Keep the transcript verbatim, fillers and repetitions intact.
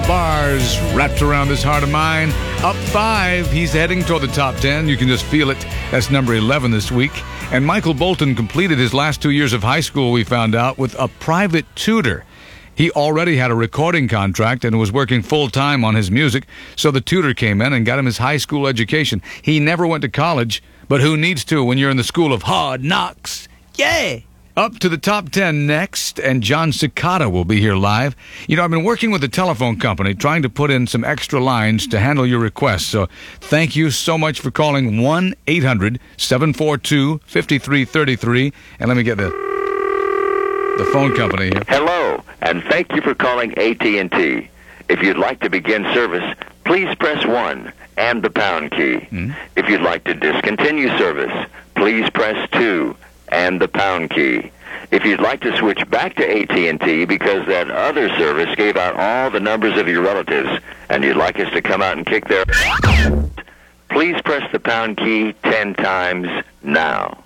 bars wrapped around this heart of mine. Up five. He's heading toward the top ten. You can just feel it. That's number eleven this week. And Michael Bolton completed his last two years of high school, we found out, with a private tutor. He already had a recording contract and was working full-time on his music, so the tutor came in and got him his high school education. He never went to college, but who needs to when you're in the school of hard knocks? Yeah! Up to the top ten next, and John Cicada will be here live. You know, I've been working with the telephone company trying to put in some extra lines to handle your requests, so thank you so much for calling one eight hundred seven four two five three three three. And let me get the, the phone company here. Hello, and thank you for calling A T and T. If you'd like to begin service, please press one and the pound key. Mm-hmm. If you'd like to discontinue service, please press two and the pound key. If you'd like to switch back to A T and T because that other service gave out all the numbers of your relatives and you'd like us to come out and kick their... please press the pound key ten times now.